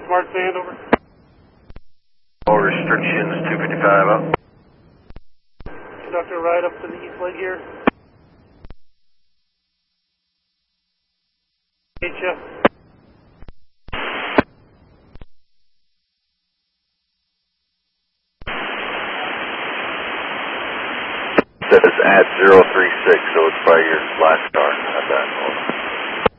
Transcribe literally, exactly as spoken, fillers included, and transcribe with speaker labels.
Speaker 1: Smart Sand, over.
Speaker 2: All restrictions, two fifty-five up.
Speaker 1: Conduct a ride up to the east leg here. H F.
Speaker 2: Says at zero three six, so it's by your last car. Not that.